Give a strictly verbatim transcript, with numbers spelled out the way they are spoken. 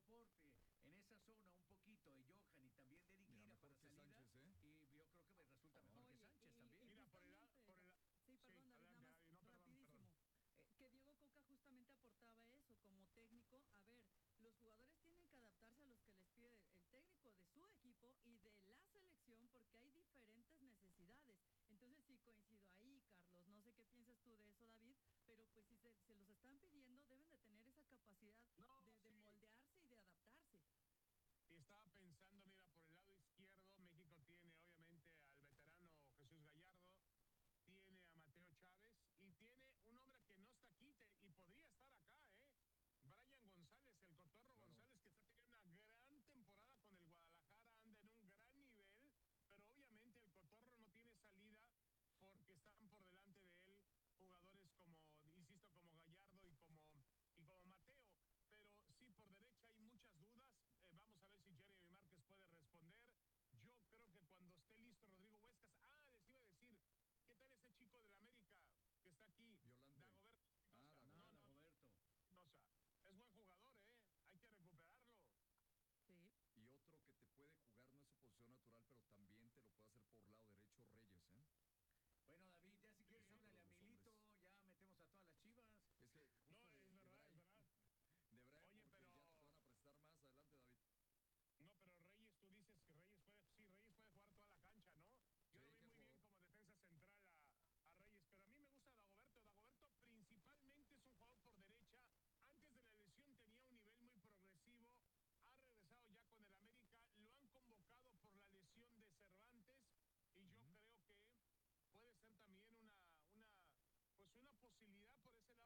aporte en esa zona un poquito de Johan y también de Eric Lira para salida. Sánchez, ¿eh? Y yo creo que me resulta mejor Oye, que Sánchez y, también. y Mira, por el lado, por el, sí, perdón, sí, David, adelante, nada más David, no, perdón, rapidísimo. perdón. Eh, que Diego Coca justamente aportaba eso como técnico. A ver, los jugadores tienen que adaptarse a los que les pide el técnico de su equipo y de la selección porque hay diferentes necesidades. Entonces sí coincido ahí, Carlos. No sé qué piensas tú de eso, David, pero pues si se, se los están pidiendo, deben de tener esa capacidad no, de, de sí. moldearse y de adaptarse. Estaba pensando, mira, por el lado izquierdo, México tiene obviamente al veterano Jesús Gallardo, tiene a Mateo Chávez y tiene un hombre que no está aquí te, y podría estar acá, ¿eh? Brian González, el Cotorro claro. González, que está teniendo una gran temporada con el Guadalajara, anda en un gran nivel, pero obviamente el Cotorro no tiene salida porque están por delante de él jugadores como, insisto, como Gallardo y como, y como Mateo. Pero sí, por derecha hay muchas dudas. Eh, vamos a ver si Jeremy Márquez puede responder. Yo creo que cuando esté listo Rodrigo Huescas... Ah, les iba a decir, ¿qué tal ese chico del América que está aquí? Violante. Dagoberto Espinosa. Ah, no, no, Dagoberto. Espinosa. Es buen jugador, ¿eh? Hay que recuperarlo. Sí. Y otro que te puede jugar no es su posición natural, pero también te lo puede hacer por lado derecho, Reyes, ¿eh? Bueno, David, ya si quieres háblale a Milito, ya metemos a todas las Chivas. Es que no, de, es verdad, de es verdad. De verdad, oye, pero ya te van a prestar más adelante, David. No, pero Reyes, tú dices que Reyes puede, sí, Reyes puede jugar toda la cancha, ¿no? Yo sí, lo vi muy bien como defensa central a, a Reyes, pero a mí me gusta Dagoberto. Dagoberto principalmente es un jugador por derecha. Antes de la lesión tenía un nivel muy progresivo. Ha regresado ya con el América. Lo han convocado por la lesión de Cervantes y yo uh-huh. creo que puede ser también una, una, pues una posibilidad por ese lado.